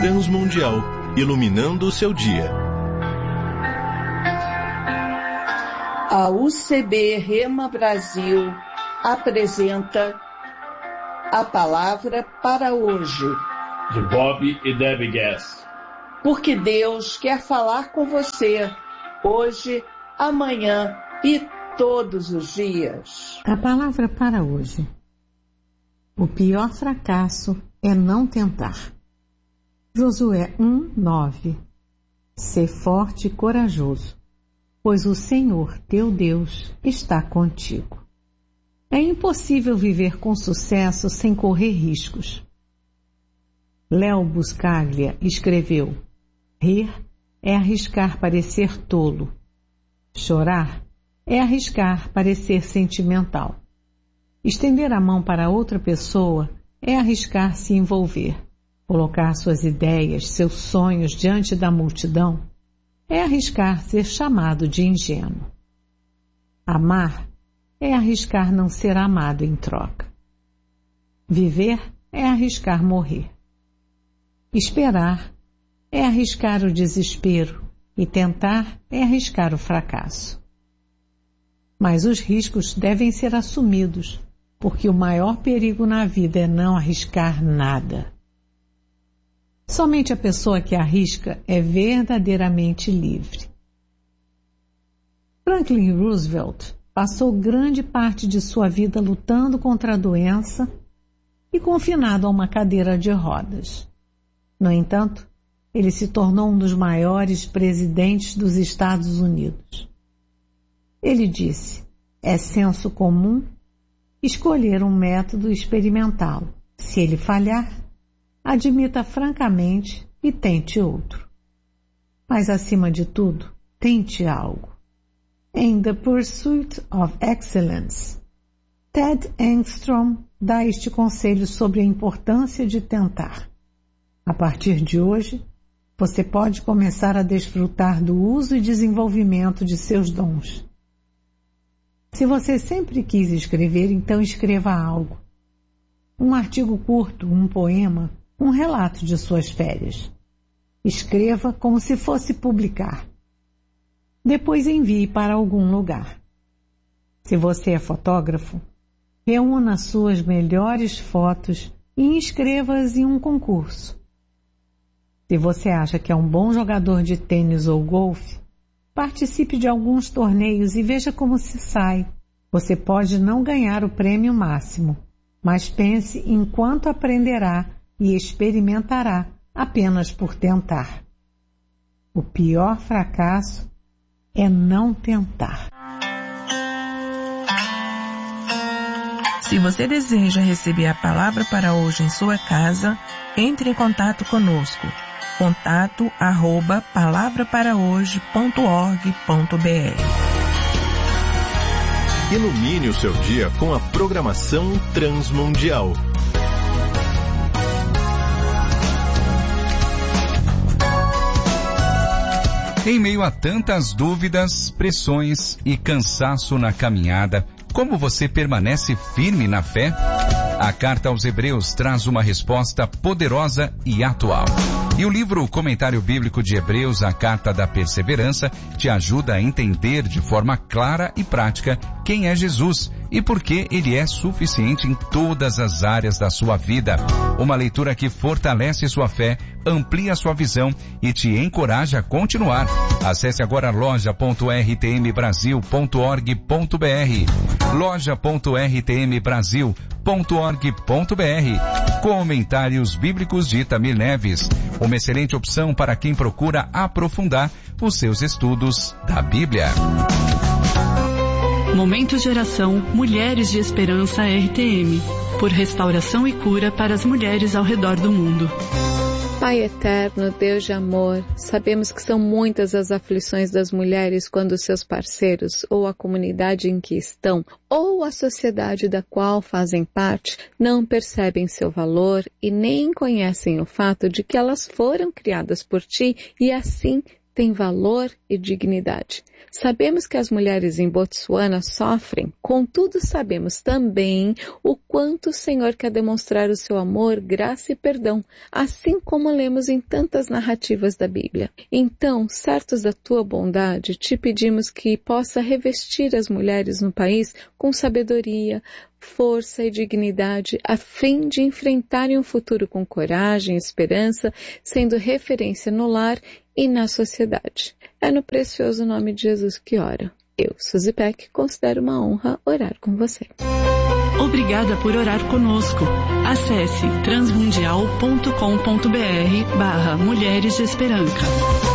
Transmundial, iluminando o seu dia. A UCB Rema Brasil apresenta a palavra para hoje. De Bob e Debbie Gass. Porque Deus quer falar com você hoje, amanhã e todos os dias. A palavra para hoje. O pior fracasso é não tentar. Josué 1:9. Sê forte e corajoso, pois o Senhor, teu Deus, está contigo. É impossível viver com sucesso sem correr riscos. Léo Buscaglia escreveu: rir é arriscar parecer tolo. Chorar é arriscar parecer sentimental. Estender a mão para outra pessoa é arriscar se envolver. Colocar suas ideias, seus sonhos diante da multidão é arriscar ser chamado de ingênuo. Amar é arriscar não ser amado em troca. Viver é arriscar morrer. Esperar é arriscar o desespero e tentar é arriscar o fracasso. Mas os riscos devem ser assumidos, porque o maior perigo na vida é não arriscar nada. Somente a pessoa que arrisca é verdadeiramente livre. Franklin Roosevelt passou grande parte de sua vida lutando contra a doença e confinado a uma cadeira de rodas. No entanto, ele se tornou um dos maiores presidentes dos Estados Unidos. Ele disse: é senso comum escolher um método e experimentá-lo. Se ele falhar, admita francamente e tente outro. Mas, acima de tudo, tente algo. In the Pursuit of Excellence, Ted Engstrom dá este conselho sobre a importância de tentar. A partir de hoje, você pode começar a desfrutar do uso e desenvolvimento de seus dons. Se você sempre quis escrever, então escreva algo. Um artigo curto, um poema, um relato de suas férias. Escreva como se fosse publicar. Depois envie para algum lugar. Se você é fotógrafo, reúna suas melhores fotos e inscreva-as em um concurso. Se você acha que é um bom jogador de tênis ou golfe, participe de alguns torneios e veja como se sai. Você pode não ganhar o prêmio máximo, mas pense em quanto aprenderá e experimentará apenas por tentar. O pior fracasso é não tentar. Se você deseja receber a palavra para hoje em sua casa, entre em contato conosco. contato@palavraparahoje.org.br. Ilumine o seu dia com a programação Transmundial. Em meio a tantas dúvidas, pressões e cansaço na caminhada, como você permanece firme na fé? A Carta aos Hebreus traz uma resposta poderosa e atual. E o livro Comentário Bíblico de Hebreus, a Carta da Perseverança, te ajuda a entender de forma clara e prática quem é Jesus e por que ele é suficiente em todas as áreas da sua vida. Uma leitura que fortalece sua fé, amplia sua visão e te encoraja a continuar. Acesse agora loja.rtmbrasil.org.br, loja.rtmbrasil.org.br. Comentários Bíblicos de Itamir Neves, uma excelente opção para quem procura aprofundar os seus estudos da Bíblia. Momento de oração Mulheres de Esperança RTM, por restauração e cura para as mulheres ao redor do mundo. Pai eterno, Deus de amor, sabemos que são muitas as aflições das mulheres quando seus parceiros ou a comunidade em que estão ou a sociedade da qual fazem parte não percebem seu valor e nem conhecem o fato de que elas foram criadas por ti e assim tem valor e dignidade. Sabemos que as mulheres em Botsuana sofrem, contudo sabemos também o quanto o Senhor quer demonstrar o seu amor, graça e perdão, assim como lemos em tantas narrativas da Bíblia. Então, certos da tua bondade, te pedimos que possa revestir as mulheres no país com sabedoria, força e dignidade, a fim de enfrentarem um futuro com coragem e esperança, sendo referência no lar e na sociedade. É no precioso nome de Jesus que oro. Eu, Suzy Peck, considero uma honra orar com você. Obrigada por orar conosco. Acesse transmundial.com.br/Mulheres de Esperança.